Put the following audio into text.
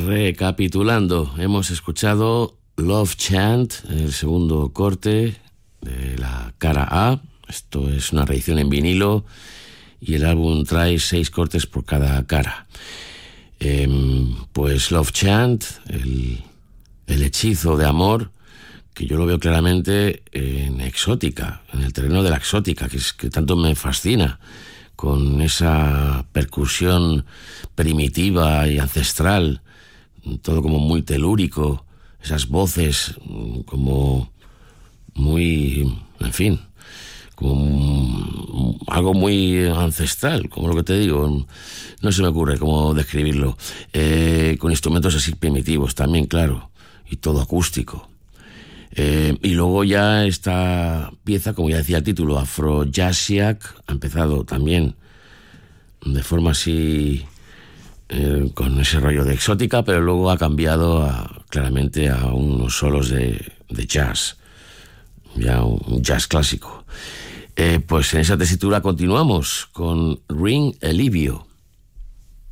Recapitulando, hemos escuchado Love Chant, el segundo corte de la cara A. Esto es una reedición en vinilo y el álbum trae 6 cortes por cada cara. Pues Love Chant, el hechizo de amor, que yo lo veo claramente en exótica, en el terreno de la exótica, que tanto me fascina, con esa percusión primitiva y ancestral, todo como muy telúrico, esas voces como muy, en fin, como algo muy ancestral, como lo que te digo, no se me ocurre cómo describirlo, con instrumentos así primitivos también, claro, y todo acústico. Y luego ya esta pieza, como ya decía el título, Afro-Jazziac, ha empezado también de forma así, con ese rollo de exótica, pero luego ha cambiado claramente a unos solos de jazz, ya un jazz clásico. Pues en esa tesitura continuamos con Ring Elivio.